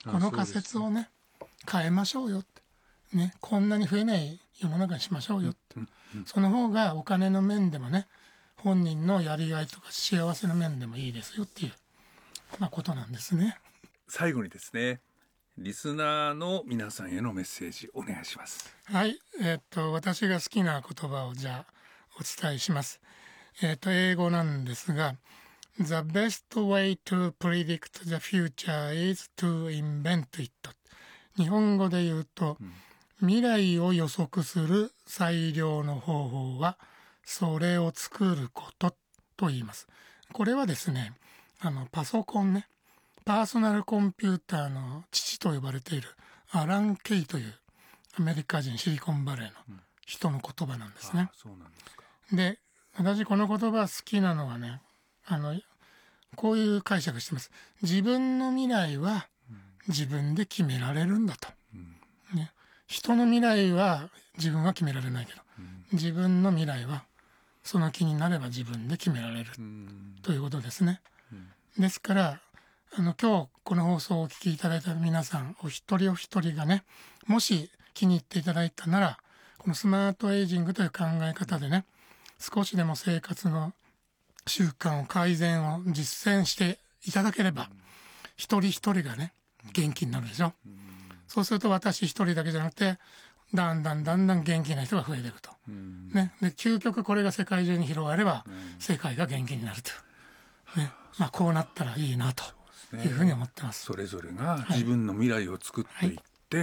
この仮説をね変えましょうよって、ね、こんなに増えない世の中にしましょうよって、その方がお金の面でもね本人のやりがいとか幸せの面でもいいですよっていう、ことなんですね。 最後にですね、リスナーの皆さんへのメッセージお願いします。 はい、私が好きな言葉をじゃあお伝えします。英語なんですが、The best way to predict the future is to invent it。日本語で言うと、未来を予測する最良の方法はそれを作ることと言います。これはですね、パソコンね、パーソナルコンピューターの父と呼ばれているアラン・ケイというアメリカ人シリコンバレーの人の言葉なんですね。 そうなんですか。 で、私この言葉好きなのはね、こういう解釈してます。自分の未来は自分で決められるんだと。ね、人の未来は自分は決められないけど、自分の未来はその気になれば自分で決められるということですね。ですから今日この放送をお聞きいただいた皆さんお一人お一人がね、もし気に入っていただいたなら、このスマートエイジングという考え方でね、少しでも生活の習慣を改善を実践していただければ、一人一人がね元気になるでしょ。そうすると私一人だけじゃなくてだんだん元気な人が増えていくと、ね、で究極これが世界中に広がれば世界が元気になると、ね、こうなったらいいなというふうに思ってます。 それぞれが自分の未来を作っていって、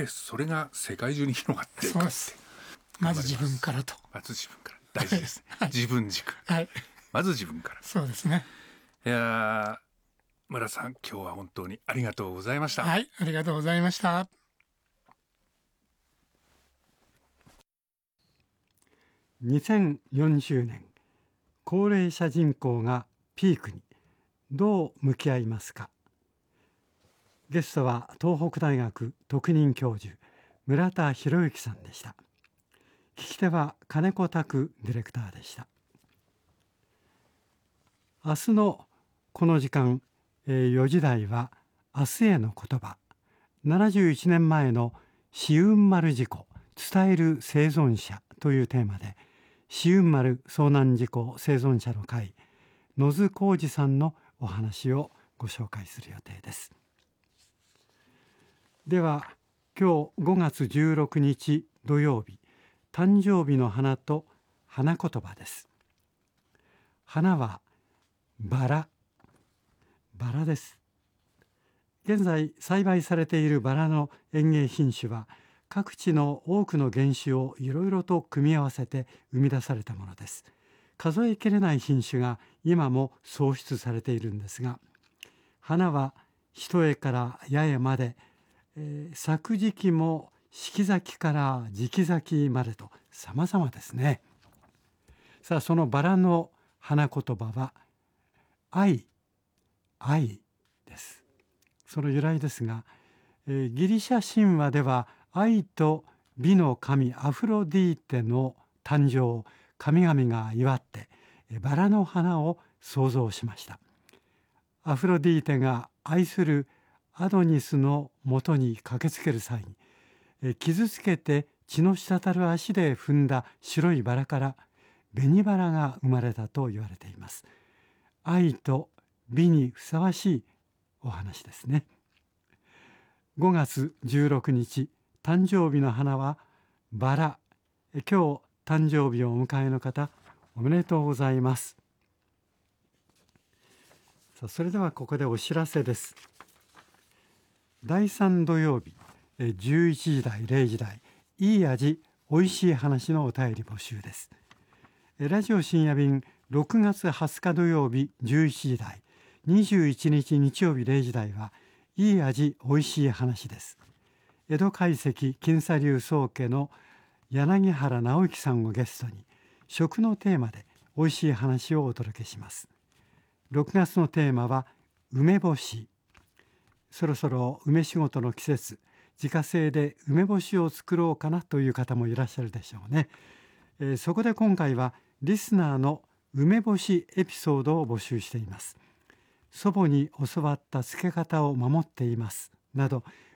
それが世界中に広がっていく。 そうです。まず自分からと。 まず自分から大事です、自分軸、まず自分から。 そうですね。 いや村さん、今日は本当にありがとうございました。 はい、ありがとうございました。 2040年高齢者人口がピークにどう向き合いますか。ゲストは東北大学特任教授村田博之さんでした。聞き手は金子拓ディレクターでした。明日のこの時間、4時台は明日への言葉、71年前の紫雲丸事故伝える生存者というテーマで、紫雲丸遭難事故生存者の会野津浩二さんのお話をご紹介する予定です。では今日5月16日土曜日、誕生日の花と花言葉です。花はバラです。現在栽培されているバラの園芸品種は各地の多くの原種をいろいろと組み合わせて生み出されたものです。数えきれない品種が今も創出されているんですが、花は一重から八重まで、咲く時期も四季咲きから時期咲きまでと様々ですね。さあ、そのバラの花言葉は愛です。その由来ですが、ギリシャ神話では愛と美の神アフロディーテの誕生を神々が祝ってバラの花を創造しました。アフロディーテが愛するアドニスのもとに駆けつける際に、傷つけて血の滴る足で踏んだ白いバラから紅バラが生まれたと言われています。愛と美にふさわしいお話ですね。5月16日、誕生日の花はバラ。今日誕生日をお迎えの方、おめでとうございます。さあ、それではここでお知らせです。第3土曜日11時台0時台、いい味おいしい話のお便り募集です。ラジオ深夜便6月20日土曜日11時台、21日日曜日0時台はいい味おいしい話です。江戸懐石金茶流宗家の柳原直之さんをゲストに食のテーマでおいしい話をお届けします。6月のテーマは梅干し。そろそろ梅仕事の季節、自家製で梅干しを作ろうかなという方もいらっしゃるでしょうね。そこで今回はリスナーの梅干しエピソードを募集しています。祖母に教わった漬け方を守っていますなど、